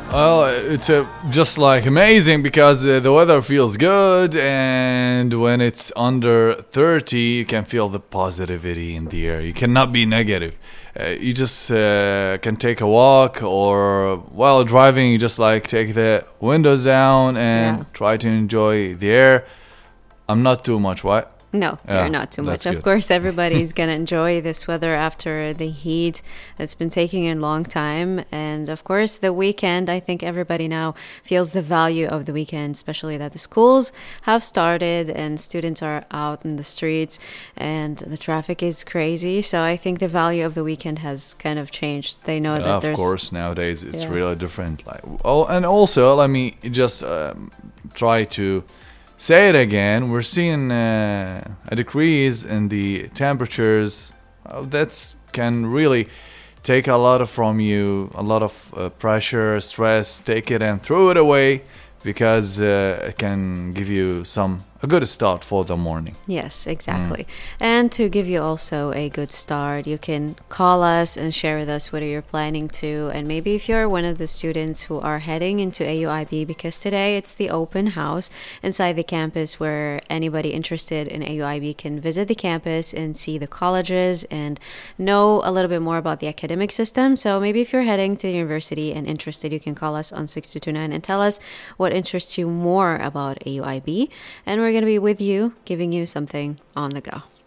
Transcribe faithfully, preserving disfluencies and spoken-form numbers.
Well, it's uh, just like amazing because uh, the weather feels good, and when it's under thirty, you can feel the positivity in the air. You cannot be negative. Uh, you just uh, can take a walk, or while driving, you just like take the windows down and Yeah. try to enjoy the air. I'm not too much, right? No, Yeah, you're not too much. that's Of good. course, everybody's going to enjoy this weather after the heat that's been taking a long time. And of course, the weekend, I think everybody now feels the value of the weekend, especially that the schools have started and students are out in the streets and the traffic is crazy. So I think the value of the weekend has kind of changed. They know Yeah, that of there's... course, nowadays it's Yeah. really different. Like, oh, and also let me just um, try to say it again. We're seeing uh, a decrease in the temperatures. Uh, that's can really take a lot of from you, a lot of uh, pressure, stress. Take it and throw it away because uh, it can give you some a good start for the morning. Yes, exactly. And to give you also a good start, you can call us and share with us what you're planning to. And maybe if you're one of the students who are heading into A U I B, because today it's the open house inside the campus where anybody interested in A U I B can visit the campus and see the colleges and know a little bit more about the academic system. So maybe if you're heading to the university and interested, you can call us on six two two nine and tell us what interests you more about A U I B. And we're going to be with you, giving you something on the go.